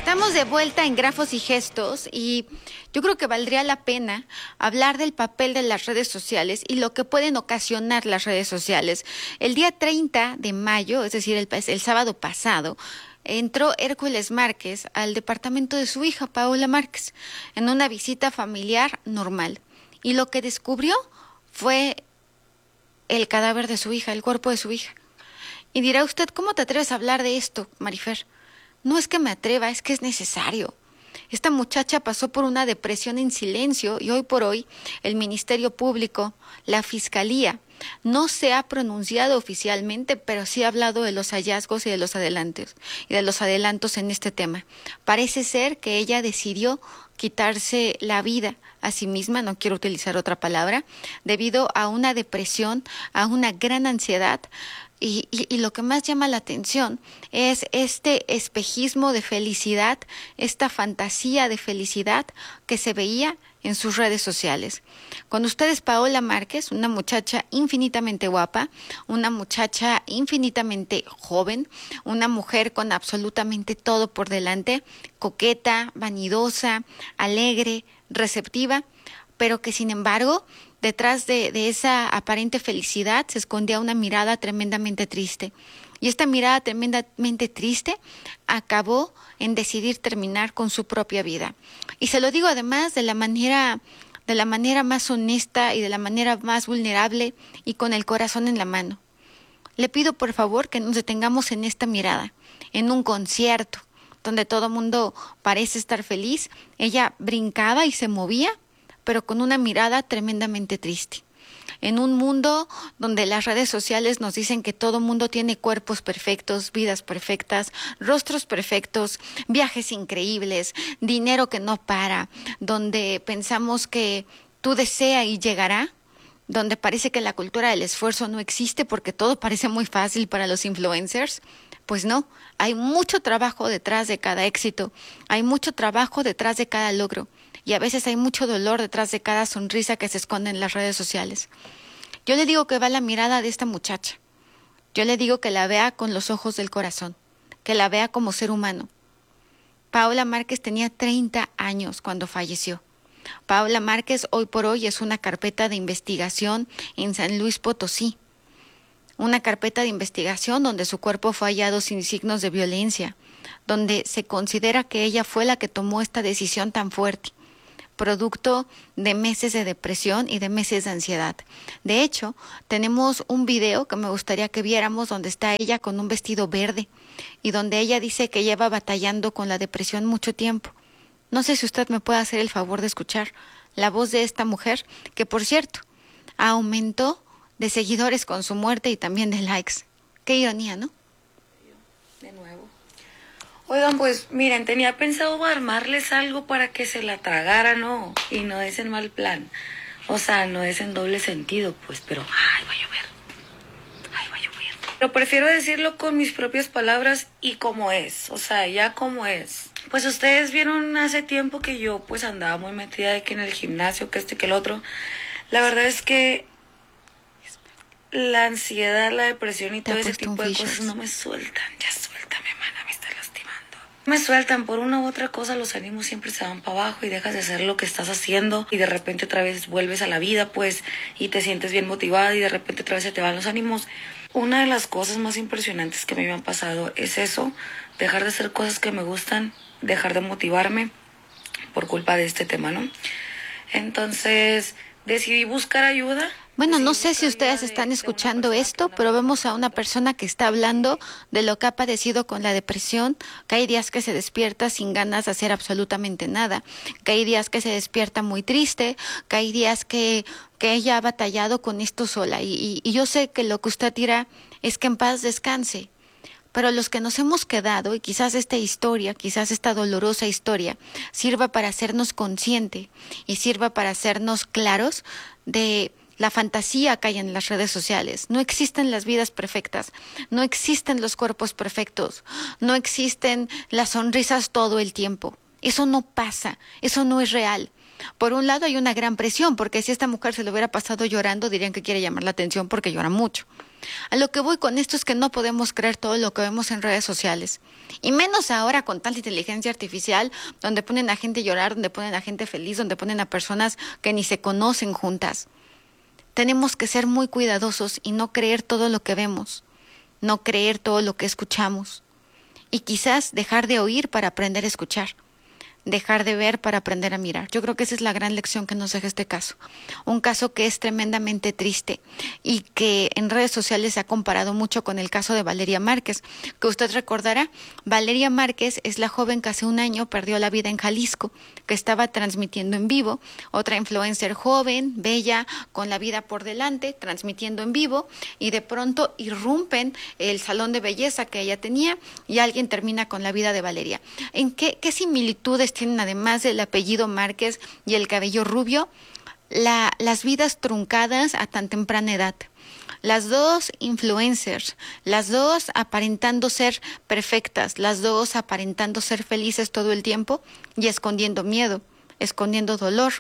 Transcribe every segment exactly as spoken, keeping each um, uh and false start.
Estamos de vuelta en Grafos y Gestos y yo creo que valdría la pena hablar del papel de las redes sociales y lo que pueden ocasionar las redes sociales. El día treinta de mayo, es decir, el, el sábado pasado, entró Hércules Márquez al departamento de su hija, Paola Márquez, en una visita familiar normal. Y lo que descubrió fue el cadáver de su hija, el cuerpo de su hija. Y dirá usted, ¿cómo te atreves a hablar de esto, Marifer? No es que me atreva, es que es necesario. Esta muchacha pasó por una depresión en silencio y hoy por hoy el Ministerio Público, la Fiscalía, no se ha pronunciado oficialmente, pero sí ha hablado de los hallazgos y de los adelantos, y de los adelantos en este tema. Parece ser que ella decidió quitarse la vida a sí misma, no quiero utilizar otra palabra, debido a una depresión, a una gran ansiedad. Y, y, y lo que más llama la atención es este espejismo de felicidad, esta fantasía de felicidad que se veía en sus redes sociales. Con ustedes Paola Márquez, una muchacha infinitamente guapa, una muchacha infinitamente joven, una mujer con absolutamente todo por delante, coqueta, vanidosa, alegre, receptiva, pero que sin embargo detrás de, de esa aparente felicidad se escondía una mirada tremendamente triste. Y esta mirada tremendamente triste acabó en decidir terminar con su propia vida. Y se lo digo además de la manera, de la manera más honesta y de la manera más vulnerable y con el corazón en la mano. Le pido por favor que nos detengamos en esta mirada, en un concierto donde todo el mundo parece estar feliz. Ella brincaba y se movía, pero con una mirada tremendamente triste. En un mundo donde las redes sociales nos dicen que todo mundo tiene cuerpos perfectos, vidas perfectas, rostros perfectos, viajes increíbles, dinero que no para, donde pensamos que tú desea y llegará, donde parece que la cultura del esfuerzo no existe porque todo parece muy fácil para los influencers, pues no, hay mucho trabajo detrás de cada éxito, hay mucho trabajo detrás de cada logro. Y a veces hay mucho dolor detrás de cada sonrisa que se esconde en las redes sociales. Yo le digo que va la mirada de esta muchacha. Yo le digo que la vea con los ojos del corazón, que la vea como ser humano. Paola Márquez tenía treinta años cuando falleció. Paola Márquez hoy por hoy es una carpeta de investigación en San Luis Potosí. Una carpeta de investigación donde su cuerpo fue hallado sin signos de violencia, donde se considera que ella fue la que tomó esta decisión tan fuerte, producto de meses de depresión y de meses de ansiedad. De hecho, tenemos un video que me gustaría que viéramos donde está ella con un vestido verde y donde ella dice que lleva batallando con la depresión mucho tiempo. No sé si usted me puede hacer el favor de escuchar la voz de esta mujer, que por cierto, aumentó de seguidores con su muerte y también de likes. Qué ironía, ¿no? De nuevo. Oigan, pues miren, tenía pensado armarles algo para que se la tragaran, ¿no? Y no es en mal plan. O sea, no es en doble sentido, pues, pero ay, va a llover. Ay, va a llover. Pero prefiero decirlo con mis propias palabras y como es. O sea, ya como es. Pues ustedes vieron hace tiempo que yo pues andaba muy metida de que en el gimnasio, que este, que el otro. La verdad es que la ansiedad, la depresión y todo ese tipo de cosas no me sueltan. Ya suéltame, mana, me estás lastimando. Me sueltan por una u otra cosa, los ánimos siempre se van para abajo y dejas de hacer lo que estás haciendo y de repente otra vez vuelves a la vida, pues, y te sientes bien motivada y de repente otra vez se te van los ánimos. Una de las cosas más impresionantes que me han pasado es eso, dejar de hacer cosas que me gustan, dejar de motivarme por culpa de este tema, ¿no? Entonces decidí buscar ayuda. Bueno, no sé si ustedes están escuchando esto, pero vemos a una persona que está hablando de lo que ha padecido con la depresión, que hay días que se despierta sin ganas de hacer absolutamente nada, que hay días que se despierta muy triste, que hay días que, que ella ha batallado con esto sola. Y, y, y yo sé que lo que usted dirá es que en paz descanse. Pero los que nos hemos quedado, y quizás esta historia, quizás esta dolorosa historia, sirva para hacernos consciente y sirva para hacernos claros de la fantasía que hay en las redes sociales. No existen las vidas perfectas, no existen los cuerpos perfectos, no existen las sonrisas todo el tiempo. Eso no pasa, eso no es real. Por un lado hay una gran presión, porque si esta mujer se lo hubiera pasado llorando, dirían que quiere llamar la atención porque llora mucho. A lo que voy con esto es que no podemos creer todo lo que vemos en redes sociales. Y menos ahora con tanta inteligencia artificial, donde ponen a gente llorar, donde ponen a gente feliz, donde ponen a personas que ni se conocen juntas. Tenemos que ser muy cuidadosos y no creer todo lo que vemos, no creer todo lo que escuchamos. Y quizás dejar de oír para aprender a escuchar. Dejar de ver para aprender a mirar. Yo creo que esa es la gran lección que nos deja este caso. Un caso que es tremendamente triste y que en redes sociales se ha comparado mucho con el caso de Valeria Márquez, que usted recordará. Valeria Márquez es la joven que hace un año perdió la vida en Jalisco, que estaba transmitiendo en vivo, otra influencer joven, bella, con la vida por delante, transmitiendo en vivo, y de pronto irrumpen el salón de belleza que ella tenía y alguien termina con la vida de Valeria. ¿En qué, qué similitudes tienen, además del apellido Márquez y el cabello rubio, la, las vidas truncadas a tan temprana edad? Las dos influencers, las dos aparentando ser perfectas, las dos aparentando ser felices todo el tiempo y escondiendo miedo, escondiendo dolor.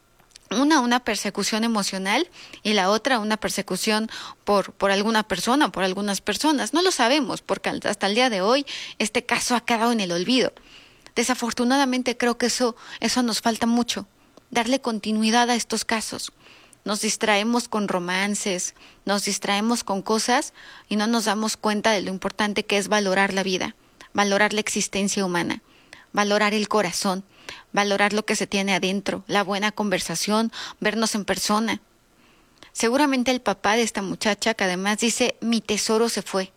Una, una persecución emocional y la otra una persecución por, por alguna persona, por algunas personas. No lo sabemos porque hasta el día de hoy este caso ha quedado en el olvido. Desafortunadamente creo que eso, eso nos falta mucho, darle continuidad a estos casos. Nos distraemos con romances, nos distraemos con cosas y no nos damos cuenta de lo importante que es valorar la vida, valorar la existencia humana, valorar el corazón, valorar lo que se tiene adentro, la buena conversación, vernos en persona. Seguramente el papá de esta muchacha, que además dice, mi tesoro se fue.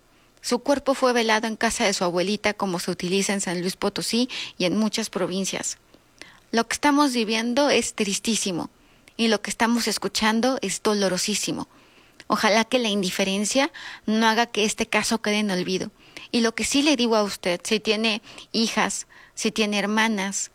Su cuerpo fue velado en casa de su abuelita, como se utiliza en San Luis Potosí y en muchas provincias. Lo que estamos viviendo es tristísimo y lo que estamos escuchando es dolorosísimo. Ojalá que la indiferencia no haga que este caso quede en olvido. Y lo que sí le digo a usted, si tiene hijas, si tiene hermanas,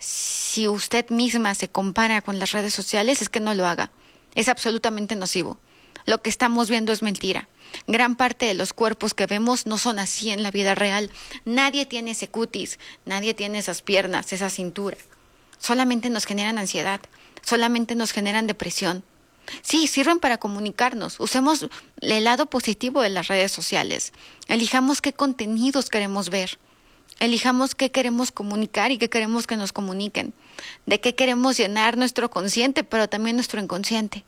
si usted misma se compara con las redes sociales, es que no lo haga. Es absolutamente nocivo. Lo que estamos viendo es mentira. Gran parte de los cuerpos que vemos no son así en la vida real. Nadie tiene ese cutis, nadie tiene esas piernas, esa cintura. Solamente nos generan ansiedad, solamente nos generan depresión. Sí, sirven para comunicarnos. Usemos el lado positivo de las redes sociales. Elijamos qué contenidos queremos ver. Elijamos qué queremos comunicar y qué queremos que nos comuniquen. De qué queremos llenar nuestro consciente, pero también nuestro inconsciente.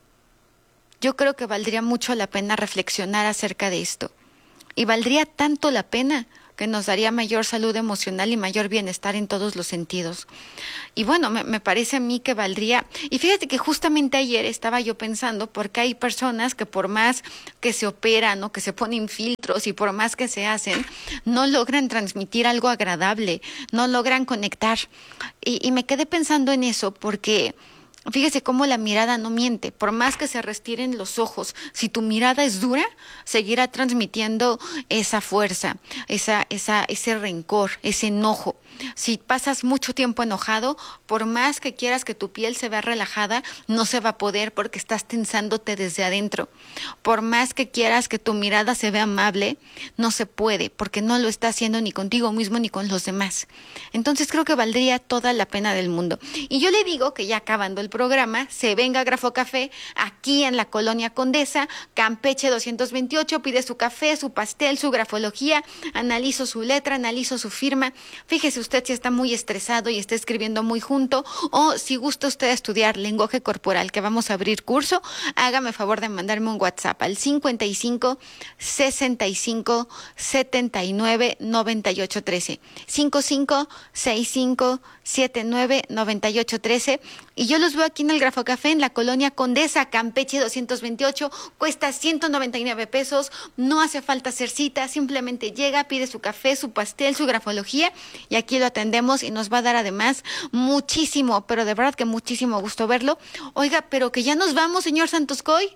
Yo creo que valdría mucho la pena reflexionar acerca de esto. Y valdría tanto la pena que nos daría mayor salud emocional y mayor bienestar en todos los sentidos. Y bueno, me, me parece a mí que valdría... Y fíjate que justamente ayer estaba yo pensando, porque hay personas que por más que se operan o que se ponen filtros y por más que se hacen, no logran transmitir algo agradable, no logran conectar. Y, y me quedé pensando en eso porque... Fíjese cómo la mirada no miente. Por más que se restiren los ojos, si tu mirada es dura, seguirá transmitiendo esa fuerza, esa, esa, ese rencor, ese enojo. Si pasas mucho tiempo enojado, por más que quieras que tu piel se vea relajada, no se va a poder porque estás tensándote desde adentro. Por más que quieras que tu mirada se vea amable, no se puede porque no lo está haciendo ni contigo mismo ni con los demás. Entonces creo que valdría toda la pena del mundo. Y yo le digo que ya acabando el programa, se venga a Grafo Café, aquí en la Colonia Condesa, Campeche doscientos veintiocho, pide su café, su pastel, su grafología, analizo su letra, analizo su firma. Fíjese usted si está muy estresado y está escribiendo muy junto, o si gusta usted estudiar lenguaje corporal, que vamos a abrir curso, hágame favor de mandarme un WhatsApp al cincuenta y cinco, sesenta y cinco, setenta y nueve, noventa y ocho trece, cincuenta y cinco, sesenta y cinco, setenta y nueve, noventa y ocho trece, y yo los veo aquí en el Grafo Café en la Colonia Condesa, Campeche doscientos veintiocho, cuesta ciento noventa y nueve pesos, no hace falta hacer cita, simplemente llega, pide su café, su pastel, su grafología, y aquí lo atendemos y nos va a dar además muchísimo, pero de verdad que muchísimo gusto verlo. Oiga, pero que ya nos vamos, señor Santoscoy.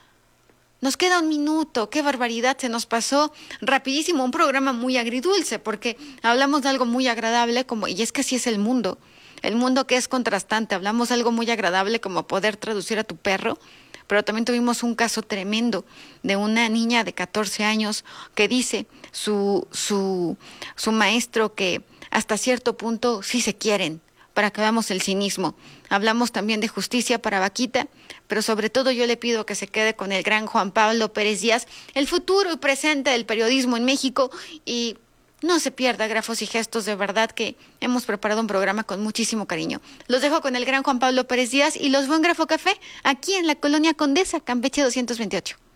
Nos queda un minuto, qué barbaridad, se nos pasó rapidísimo, un programa muy agridulce, porque hablamos de algo muy agradable, como y es que así es el mundo, el mundo que es contrastante, hablamos de algo muy agradable como poder traducir a tu perro, pero también tuvimos un caso tremendo de una niña de catorce años que dice su, su, su maestro que hasta cierto punto sí se quieren, para que veamos el cinismo. Hablamos también de justicia para Vaquita, pero sobre todo yo le pido que se quede con el gran Juan Pablo Pérez Díaz, el futuro y presente del periodismo en México, y no se pierda Grafos y Gestos, de verdad que hemos preparado un programa con muchísimo cariño. Los dejo con el gran Juan Pablo Pérez Díaz y los veo en Grafo Café, aquí en la Colonia Condesa, Campeche doscientos veintiocho.